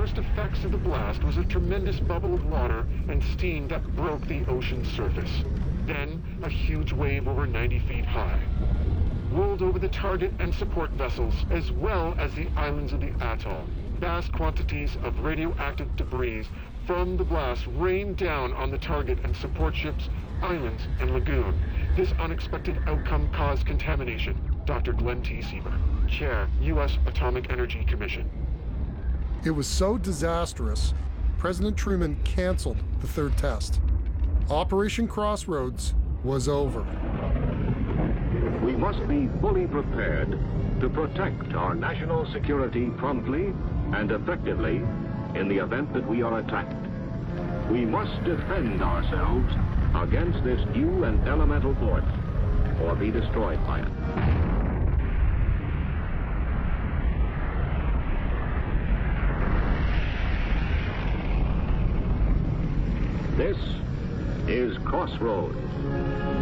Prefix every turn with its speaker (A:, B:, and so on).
A: first effects of the blast was a tremendous bubble of water and steam that broke the ocean's surface. Then, a huge wave over 90 feet high rolled over the target and support vessels, as well as the islands of the atoll. Vast quantities of radioactive debris from the blast rained down on the target and support ships, islands, and lagoon. This unexpected outcome caused contamination. Dr. Glenn T. Seaver, Chair, U.S. Atomic Energy Commission.
B: It was so disastrous, President Truman canceled the third test. Operation Crossroads was over.
C: We must be fully prepared to protect our national security promptly and effectively in the event that we are attacked. We must defend ourselves against this new and elemental force or be destroyed by it. This is Crossroads.